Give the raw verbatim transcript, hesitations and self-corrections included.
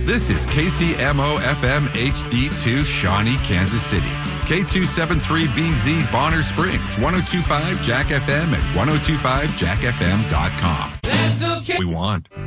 This is K C M O F M H D two, Shawnee, Kansas City. K two seventy-three B Z, Bonner Springs, ten twenty-five Jack F M at ten twenty-five jack f m dot com. That's okay. We want.